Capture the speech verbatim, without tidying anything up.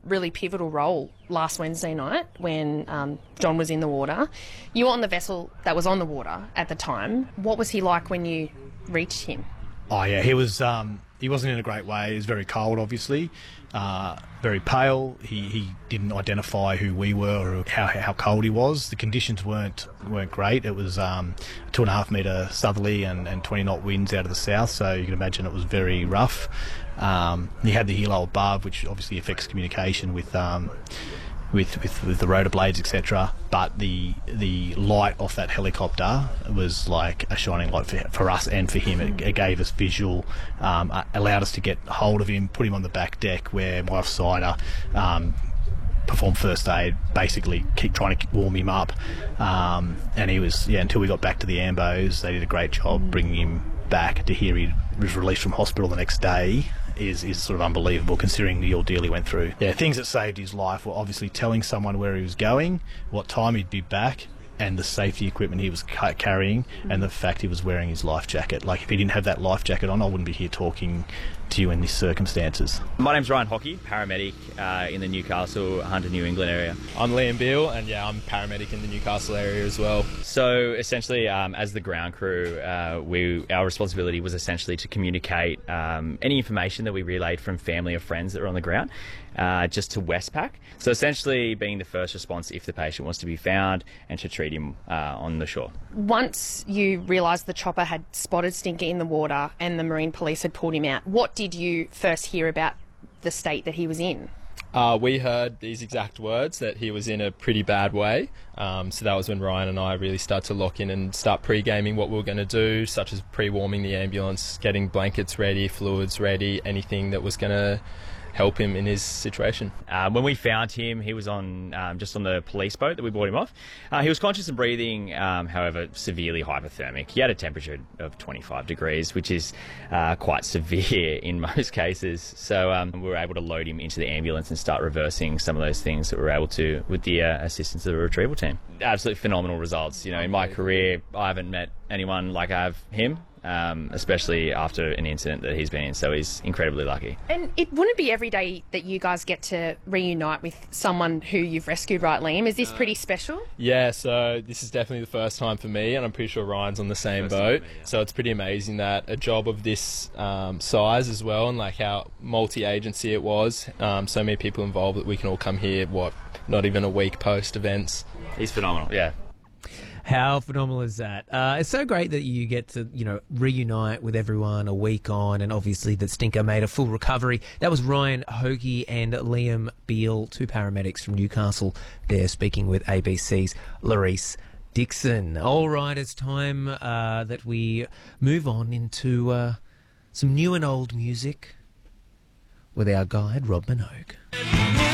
really pivotal role last Wednesday night when um, John was in the water. You were on the vessel that was on the water at the time. What was he like when you reached him? Oh yeah, he was. Um, he wasn't in a great way. He was very cold, obviously, uh, very pale. He, he didn't identify who we were or how how cold he was. The conditions weren't weren't great. It was um, two and a half metre southerly and, and twenty knot winds out of the south, so you can imagine it was very rough. Um, he had the helo above, which obviously affects communication with. Um, With, with with the rotor blades, et cetera. But the the light off that helicopter was like a shining light for, for us and for him. It, it gave us visual, um, allowed us to get hold of him, put him on the back deck where my offsider um, performed first aid, basically keep trying to warm him up. Um, and he was, yeah, until we got back to the Ambos, they did a great job bringing him back. To hear he was released from hospital the next day is is sort of unbelievable considering the ordeal he went through. Yeah, things that saved his life were obviously telling someone where he was going, what time he'd be back, and the safety equipment he was ca- carrying, and the fact he was wearing his life jacket. Like, if he didn't have that life jacket on, I wouldn't be here talking to you in these circumstances. My name's Ryan Hockey, paramedic uh, in the Newcastle, Hunter, New England area. I'm Liam Beale, and yeah, I'm paramedic in the Newcastle area as well. So essentially, um, as the ground crew, uh, we our responsibility was essentially to communicate um, any information that we relayed from family or friends that were on the ground, uh, just to Westpac. So essentially, being the first response if the patient was to be found and to treat him uh, on the shore. Once you realised the chopper had spotted Stinker in the water and the Marine Police had pulled him out, what did you first hear about the state that he was in? Uh, we heard these exact words, that he was in a pretty bad way. Um, so that was when Ryan and I really started to lock in and start pre-gaming what we were going to do, such as pre-warming the ambulance, getting blankets ready, fluids ready, anything that was going to help him in his situation. Uh, when we found him, he was on um, just on the police boat that we brought him off. Uh, he was conscious and breathing, um, however, severely hypothermic. He had a temperature of twenty-five degrees, which is uh, quite severe in most cases. So um, we were able to load him into the ambulance and start reversing some of those things that we were able to with the uh, assistance of the retrieval team. Absolutely phenomenal results. You know, in my career, I haven't met anyone like I have him. Um, especially after an incident that he's been in, so he's incredibly lucky. And it wouldn't be every day that you guys get to reunite with someone who you've rescued, right, Liam? Is this pretty special? Yeah, so this is definitely the first time for me, and I'm pretty sure Ryan's on the same first boat. Me, yeah. So it's pretty amazing that a job of this um, size as well, and like how multi-agency it was, um, so many people involved that we can all come here, what, not even a week post events. He's phenomenal, yeah. How phenomenal is that? Uh, it's so great that you get to, you know, reunite with everyone a week on, and obviously that Stinker made a full recovery. That was Ryan Hockey and Liam Beale, two paramedics from Newcastle there, speaking with A B C's Larisse Dixon. All right, it's time uh, that we move on into uh, some new and old music with our guide, Rob Minogue.